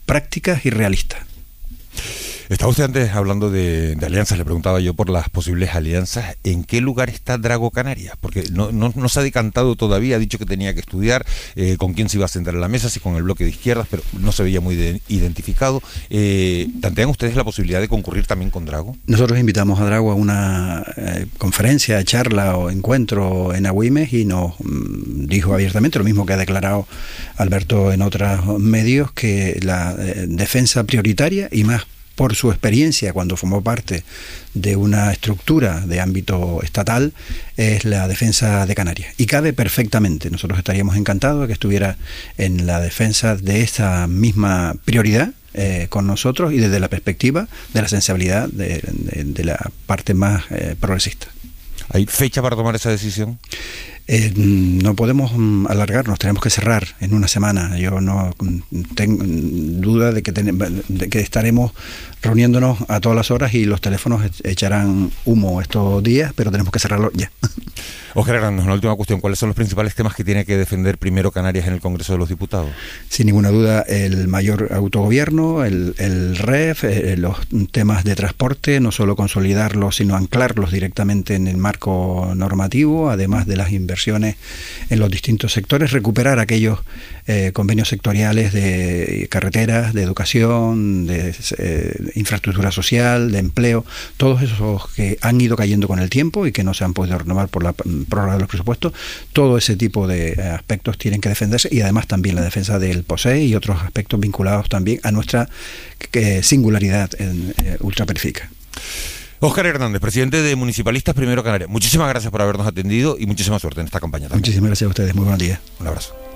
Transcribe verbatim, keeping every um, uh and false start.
prácticas y realistas. Estaba usted antes hablando de, de alianzas, le preguntaba yo por las posibles alianzas. ¿En qué lugar está Drago Canarias? Porque no, no, no se ha decantado todavía, ha dicho que tenía que estudiar eh, con quién se iba a sentar en la mesa, si con el bloque de izquierdas, pero no se veía muy de, identificado. Eh, ¿Plantean ustedes la posibilidad de concurrir también con Drago? Nosotros invitamos a Drago a una eh, conferencia, charla o encuentro en Agüimes y nos mm, dijo abiertamente lo mismo que ha declarado Alberto en otros medios, que la eh, defensa prioritaria, y más por su experiencia cuando formó parte de una estructura de ámbito estatal, es la defensa de Canarias. Y cabe perfectamente. Nosotros estaríamos encantados de que estuviera en la defensa de esta misma prioridad eh, con nosotros, y desde la perspectiva de la sensibilidad de, de, de la parte más eh, progresista. ¿Hay fecha para tomar esa decisión? Eh, no podemos um, alargarnos, tenemos que cerrar en una semana. Yo no um, tengo duda de que, ten, de que estaremos reuniéndonos a todas las horas y los teléfonos echarán humo estos días, pero tenemos que cerrarlo ya. Óscar Hernández, una última cuestión. ¿Cuáles son los principales temas que tiene que defender primero Canarias en el Congreso de los Diputados? Sin ninguna duda, el mayor autogobierno, el, el R E F, eh, los temas de transporte, no solo consolidarlos, sino anclarlos directamente en el marco normativo, además de las inversiones en los distintos sectores, recuperar aquellos eh, convenios sectoriales de carreteras, de educación, de eh, infraestructura social, de empleo, todos esos que han ido cayendo con el tiempo y que no se han podido renovar por la prórroga de los presupuestos. Todo ese tipo de aspectos tienen que defenderse, y además también la defensa del POSEI y otros aspectos vinculados también a nuestra eh, singularidad en, eh, ultraperiférica. Óscar Hernández, presidente de Municipalistas Primero Canarias, muchísimas gracias por habernos atendido y muchísima suerte en esta campaña también. Muchísimas gracias a ustedes, muy buenos días. Un abrazo.